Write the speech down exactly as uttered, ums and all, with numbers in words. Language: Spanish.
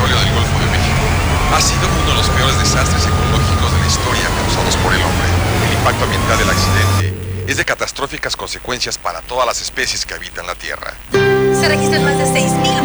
petróleo del Golfo de México ha sido uno de los peores desastres ecológicos de la historia causados por el hombre. El impacto ambiental del accidente es de catastróficas consecuencias para todas las especies que habitan la Tierra. Se registran más de seis mil